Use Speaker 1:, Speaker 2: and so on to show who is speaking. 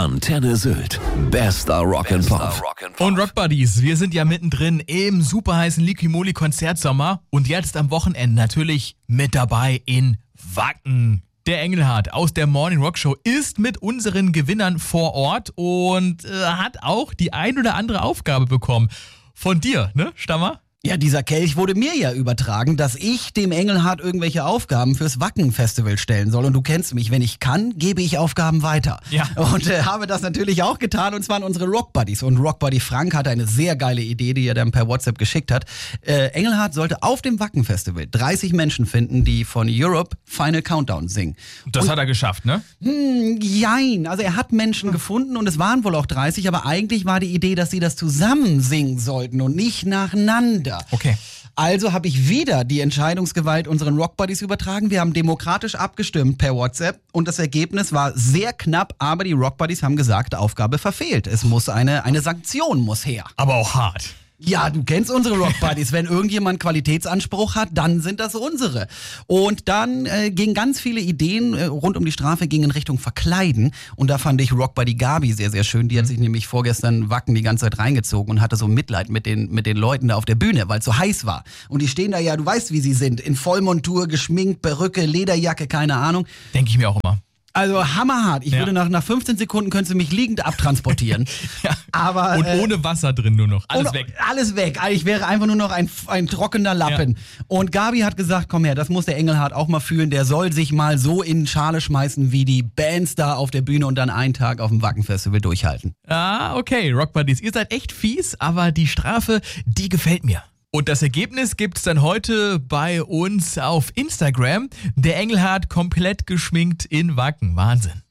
Speaker 1: Antenne Sylt. Bester Rock'n'Pop.
Speaker 2: Und Rock Buddies, wir sind ja mittendrin im superheißen Liquimoli-Konzertsommer und jetzt am Wochenende natürlich mit dabei in Wacken. Der Engelhardt aus der Morning Rock Show ist mit unseren Gewinnern vor Ort und hat auch die ein oder andere Aufgabe bekommen. Von dir, ne, Stammer?
Speaker 3: Ja, dieser Kelch wurde mir ja übertragen, dass ich dem Engelhardt irgendwelche Aufgaben fürs Wacken-Festival stellen soll. Und du kennst mich, wenn ich kann, gebe ich Aufgaben weiter.
Speaker 2: Ja.
Speaker 3: Und habe das natürlich auch getan, und zwar an unsere Rock-Buddies. Und Rock-Buddy Frank hatte eine sehr geile Idee, die er dann per WhatsApp geschickt hat. Engelhardt sollte auf dem Wacken-Festival 30 Menschen finden, die von Europe Final Countdown singen.
Speaker 2: Das hat er geschafft, ne?
Speaker 3: Jein, also er hat Menschen gefunden und es waren wohl auch 30, aber eigentlich war die Idee, dass sie das zusammen singen sollten und nicht nacheinander.
Speaker 2: Okay.
Speaker 3: Also habe ich wieder die Entscheidungsgewalt unseren Rock-Buddies übertragen. Wir haben demokratisch abgestimmt per WhatsApp und das Ergebnis war sehr knapp, aber die Rock-Buddies haben gesagt, Aufgabe verfehlt. Es muss eine Sanktion muss her.
Speaker 2: Aber auch hart.
Speaker 3: Ja, du kennst unsere Rock-Buddies. Wenn irgendjemand Qualitätsanspruch hat, dann sind das unsere. Und dann gingen ganz viele Ideen rund um die Strafe gingen in Richtung Verkleiden. Und da fand ich Rock-Buddy Gabi sehr, sehr schön. Die hat sich nämlich vorgestern Wacken die ganze Zeit reingezogen und hatte so Mitleid mit den Leuten da auf der Bühne, weil es so heiß war. Und die stehen da ja, du weißt, wie sie sind, in Vollmontur, geschminkt, Perücke, Lederjacke, keine Ahnung.
Speaker 2: Denke ich mir auch immer.
Speaker 3: Also hammerhart. Ich würde nach 15 Sekunden könntest du mich liegend abtransportieren.
Speaker 2: Ja.
Speaker 3: Aber,
Speaker 2: und ohne Wasser drin nur noch. Alles weg.
Speaker 3: Alles weg. Ich wäre einfach nur noch ein trockener Lappen. Ja. Und Gabi hat gesagt, komm her, das muss der Engelhardt auch mal fühlen. Der soll sich mal so in Schale schmeißen wie die Bands da auf der Bühne und dann einen Tag auf dem Wacken-Festival durchhalten.
Speaker 2: Ah, okay, Rock Buddies. Ihr seid echt fies, aber die Strafe, die gefällt mir. Und das Ergebnis gibt's dann heute bei uns auf Instagram. Der Engelhardt komplett geschminkt in Wacken. Wahnsinn.